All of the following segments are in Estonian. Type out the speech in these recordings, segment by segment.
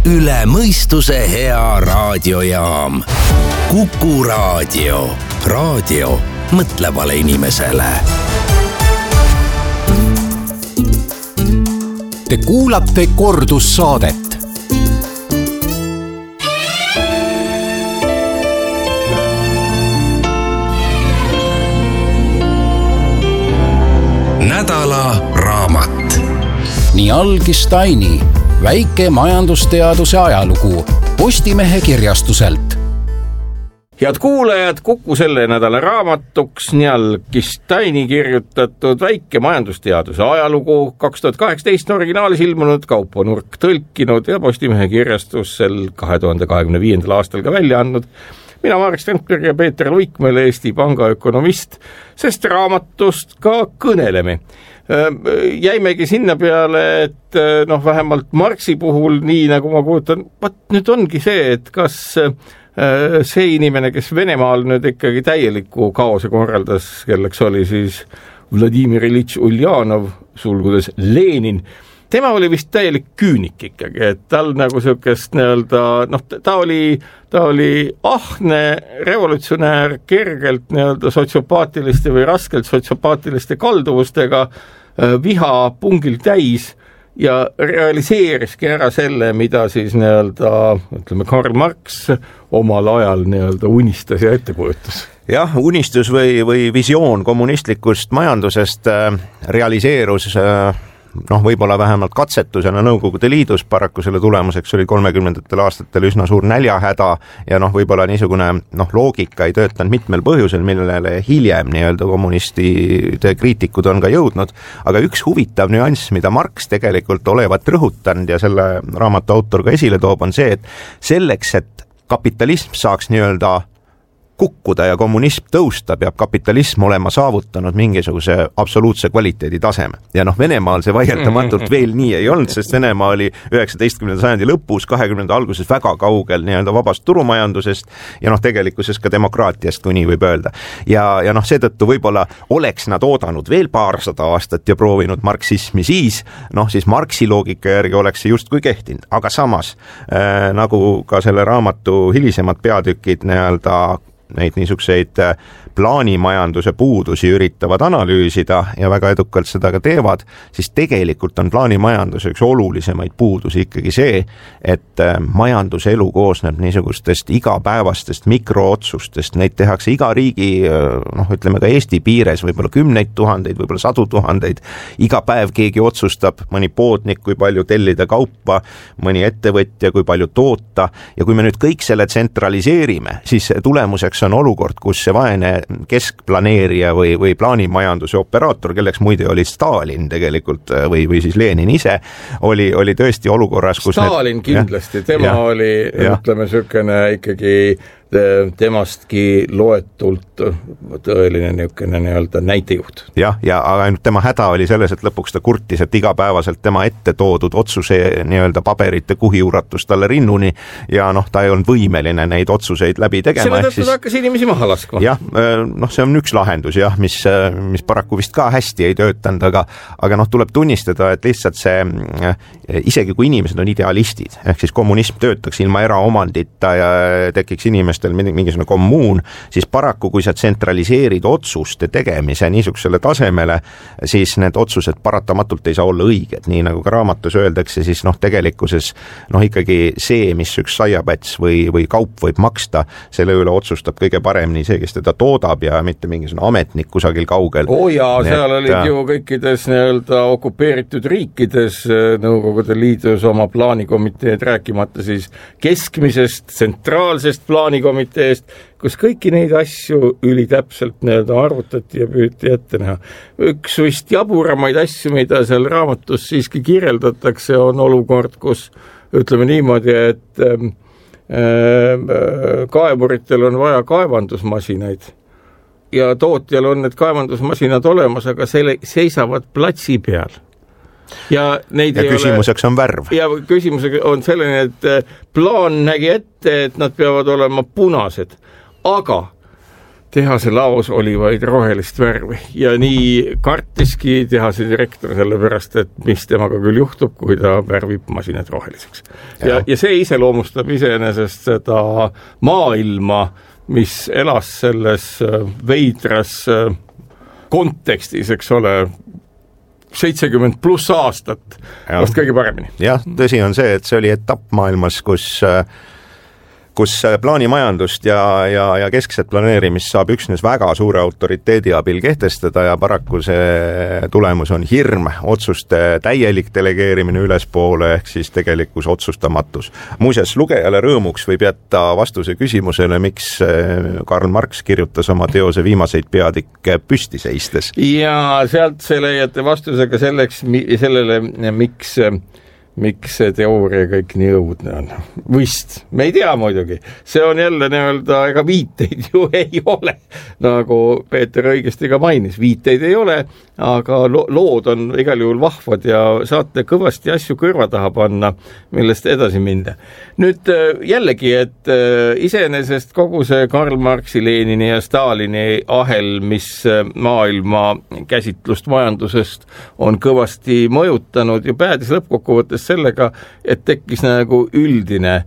üle mõistuse hea raadiojaam. Kuku Raadio. Raadio mõtlevale inimesele. Te kuulate kordussaadet. Nädala raamat. Nii algis Taini väike majandusteaduse ajalugu Postimehe kirjastuselt. Head kuulajad, Kuku selle nädala raamatuks nii algis Taini kirjutatud väike majandusteaduse ajalugu 2018 originaalis ilmunud Kaupo Nurk tõlkinud ja Postimehe kirjastusel 2025. aastal ka välja andnud. Mina Marek Strandberg ja Peeter Luikmäel, Eesti Panga ökonomist, sest raamatust ka kõneleme. Jäimegi sinna peale, et vähemalt Marxi puhul, nii nagu ma kujutan, nüüd ongi see, et kas see inimene, kes Venemaal nüüd ikkagi täieliku kaose korraldas, kelleks oli siis Vladimir Iljitš Uljanov, sulgudes Lenin, tema oli vist täielik küünik ikkagi, et tal nagu sellisest ta oli ahne revolutsionäär kergelt sotsiopaatiliste või raskelt sotsiopaatiliste kalduvustega, viha pungil täis ja realiseeriski ära selle, mida siis Karl Marx omal ajal unistas ja ette kujutas. Jah, unistus või visioon kommunistlikust majandusest realiseerus võib-olla vähemalt katsetusena Nõukogude Liidus, paraku selle tulemuseks oli 30. aastatel üsna suur näljahäda ja võib-olla niisugune loogika ei töötanud mitmel põhjusel, millele hiljem kommunistide kriitikud on ka jõudnud, aga üks huvitav nüanss, mida Marx tegelikult olevat rõhutanud ja selle raamatu autor ka esile toob, on see, et selleks, et kapitalism saaks kukkuda ja kommunism tõusta, peab kapitalism olema saavutanud mingisuguse absoluutse kvaliteedi taseme. Ja Venemaal see vaieldamatult veel nii ei olnud, sest Venemaa oli 19. sajandi lõpus, 20. alguses väga kaugel vabast turumajandusest ja tegelikkuses ka demokraatiast, kui nii võib öelda. Ja seetõttu võib-olla oleks nad oodanud veel paarsada aastat ja proovinud marksismi siis Marxi loogika järgi oleks see justkui kehtinud. Aga samas, nagu ka selle raamatu hilisemad peatükid neid niisugseid plaanimajanduse puudusi üritavad analüüsida ja väga edukalt seda ka teevad, siis tegelikult on plaanimajanduse üks olulisemaid puudusi ikkagi see, et majanduselu koosneb niisugustest igapäevastest mikrootsustest, neid tehakse iga riigi, ütleme ka Eesti piires võib-olla 10 000, võib-olla 100 000, iga päev keegi otsustab, mõni poodnik, kui palju tellida kaupa, mõni ettevõtja, kui palju toota ja kui me nüüd kõik selle tsentraliseerime, siis tulemuseks on olukord, kus see vaene keskplaneerija või plaanimajanduse operaator, kelleks muide oli Stalin tegelikult või siis Lenin ise, oli tõesti olukorras, kus Stalin kindlasti, tema oli, ütleme, sükene ikkagi temastki loetult tõeline näitejuht. Ja aga ainult tema häda oli selles, et lõpuks ta kurtis, et igapäevaselt tema ette toodud otsuse paberite kuhiuratus talle rinnuni ja ta ei olnud võimeline neid otsuseid läbi tegema. Selle tõttu ta hakkas inimesi maha laskma. Jah, see on üks lahendus, mis paraku vist ka hästi ei töötanud, aga tuleb tunnistada, et lihtsalt see, isegi kui inimesed on idealistid, ehk siis kommunism töötaks ilma eraomandita ja tekiks inimestel mingisugune kommuun, siis paraku, kui sa tsentraliseerid otsuste tegemise niisugusele tasemele, siis need otsused paratamatult ei saa olla õiged. Nii nagu ka raamatus öeldakse, siis tegelikkuses ikkagi see, mis üks saiapäts või kaup võib maksta, selle üle otsustab kõige paremini see, kes teda toodab ja mitte mingisugune ametnik kusagil kaugel. Seal olid ju kõikides okupeeritud riikides Nõukogude Liidus oma plaanikomiteed, rääkimata siis keskmisest, tsentraalsest plaanikomiteest, kus kõiki neid asju ülitäpselt arvutati ja püüti ette näha. Üks vist jaburamaid asju, mida seal raamatus siiski kirjeldatakse, on olukord, kus ütleme niimoodi, et kaevuritel on vaja kaevandusmasinaid ja tootjal on need kaevandusmasinad olemas, aga seisavad platsi peal. Ja küsimuseks on värv. Ja küsimuseks on selline, et plaan nägi ette, et nad peavad olema punased, aga tehase laos oli vaid rohelist värvi ja nii kartiski tehase direktor sellepärast, et mis temaga küll juhtub, kui ta värvib masinad roheliseks. Ja see iseloomustab iseenesest seda maailma, mis elas selles veidras kontekstis, eks ole, 70+ aastat, vast kõige paremini. Jah, tõsi on see, et see oli etapp maailmas, kus plaanimajandust ja keskset planeerimist saab üksnes väga suure autoriteedi abil kehtestada ja paraku see tulemus on hirm, otsuste täielik delegeerimine ülespoole ehk siis tegelikkus otsustamatus. Muuseas, lugejale rõõmuks võib jätta vastuse küsimusele, miks Karl Marx kirjutas oma teose viimaseid peatükke püsti seistes. Ja sealt see leiate vastusega sellele, miks see teooria kõik nii õudne on. Vist. Me ei tea muidugi. See on jälle ega viiteid ju ei ole. Nagu Peeter õigesti ka mainis, viiteid ei ole, aga lood on igal juhul vahvad ja saate kõvasti asju kõrva taha panna, millest edasi minna. Nüüd jällegi, et iseenesest kogu see Karl Marxi, Lenini ja Stalini ahel, mis maailma käsitlust majandusest on kõvasti mõjutanud ja päädis lõppkokkuvõttes sellega, et tekkis nagu üldine,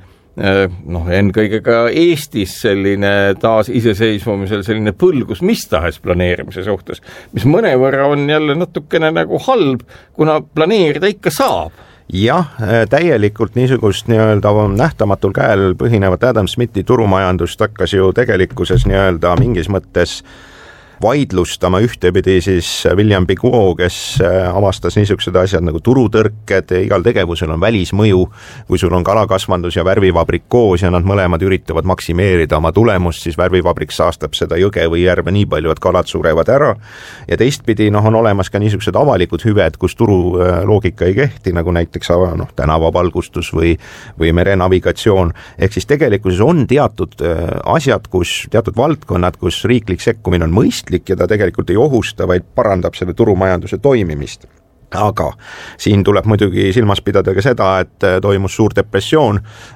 ennekõige ka Eestis selline taas iseseisvumisel selline põlgus mis tahes planeerimise suhtes, mis mõnevõrra on jälle natukene nagu halb, kuna planeerida ikka saab. Jah, täielikult niisugust nähtamatul käel põhinevat Adam Smithi turumajandust hakkas ju tegelikkuses mingis mõttes vaidlustama ühtepidi siis William Pigot, kes avastas niisugused asjad nagu turutõrked, igal tegevusel on välismõju, kui sul on kalakasvandus ja värvivabrik koos ja nad mõlemad üritavad maksimeerida oma tulemust, siis värvivabrik saastab seda jõge või järve nii palju, et kalad surevad ära ja teistpidi on olemas ka niisugused avalikud hüved, kus turu loogika ei kehti, nagu näiteks tänavavalgustus või merenavigatsioon, ehk siis tegelikkuses on teatud asjad, teatud valdkonnad, kus riiklik sekkumine on mõistlik ja ta tegelikult ei ohusta, vaid parandab selle turumajanduse toimimist. Aga siin tuleb muidugi silmas pidada ka seda, et toimus suur depressioon,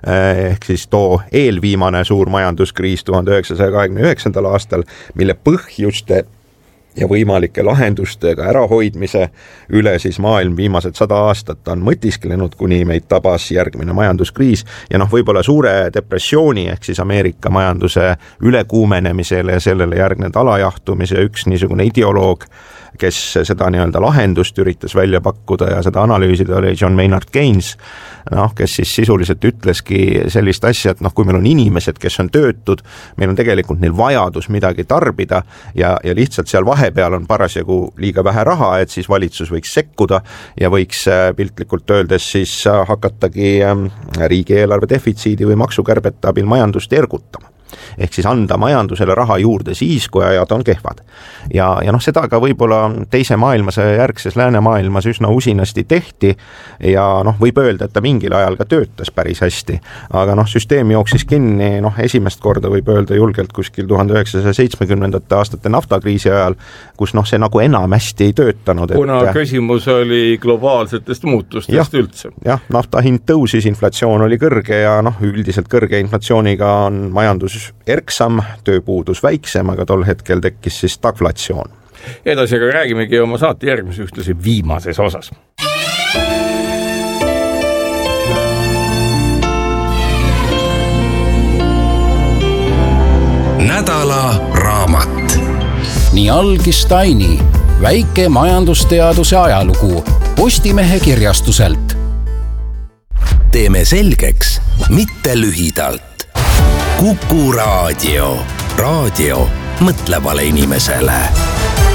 ehk siis too eelviimane suur majanduskriis 1929. aastal, mille põhjuste ja võimalike lahendustega ärahoidmise üle siis maailm viimased 100 aastat on mõtisklenud, kuni meid tabas järgmine majanduskriis ja võib-olla suure depressiooni ehk siis Ameerika majanduse ülekuumenemisele ja sellele järgnenud alajahtumise üks niisugune ideoloog, kes seda lahendust üritas välja pakkuda ja seda analüüsida, oli John Maynard Keynes, kes siis sisuliselt ütleski sellist asja, et kui meil on inimesed, kes on töötud, meil on tegelikult neil vajadus midagi tarbida ja lihtsalt seal vahepeal on parasjagu liiga vähe raha, et siis valitsus võiks sekkuda ja võiks piltlikult öeldes siis hakatagi riigieelarve defitsiidi või maksukärbete abil majandust ergutama. Ehk siis anda majandusele raha juurde siis, kui ajad on kehvad. Ja seda ka võib-olla teise maailmasõja järgses läänemaailmas üsna usinasti tehti ja võib öelda, et ta mingil ajal ka töötas päris hästi. Aga süsteem jooksis kinni esimest korda võib öelda julgelt kuskil 1970. aastate naftakriisi ajal, kus see nagu enam hästi ei töötanud. Kuna küsimus oli globaalsetest muutustest üldse. Jah, nafta hind tõusis, inflatsioon oli kõrge ja üldiselt kõrge inflatsiooniga on majandus erksam, tööpuudus väiksem, aga tol hetkel tekkis siis stagflatsioon. Edasi aga räägimegi oma saate järgmise ühtlasi viimases osas. Nädala raamat. Nii algis Taini, väike majandusteaduse ajalugu Postimehe kirjastuselt. Teeme selgeks, mitte lühidalt. Kuku Raadio. Raadio mõtlevale inimesele.